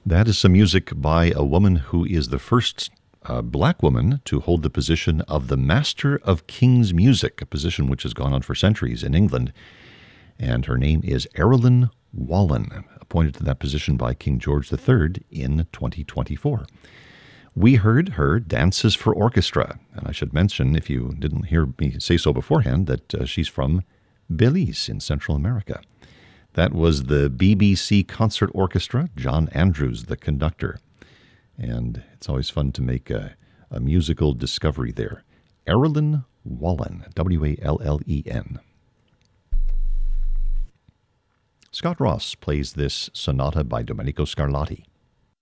That is some music by a woman who is the first black woman to hold the position of the Master of King's Music, a position which has gone on for centuries in England. And her name is Erilyn Wallen, appointed to that position by King George III in 2024. We heard her Dances for Orchestra, and I should mention, if you didn't hear me say so beforehand, that she's from Belize in Central America. That was the BBC Concert Orchestra, John Andrews, the conductor. And it's always fun to make a musical discovery there. Erilyn Wallen, W-A-L-L-E-N. Scott Ross plays this sonata by Domenico Scarlatti.